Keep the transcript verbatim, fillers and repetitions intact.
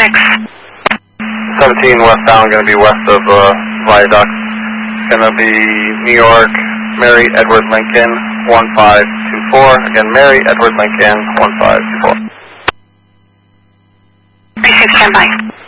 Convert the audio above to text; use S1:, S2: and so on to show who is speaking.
S1: six.
S2: seventeen westbound, going to be west of uh, Viaduct. It's going to be New York, Mary Edward Lincoln, one five two four. Again, Mary Edward Lincoln, one five two four.
S1: Receive standby.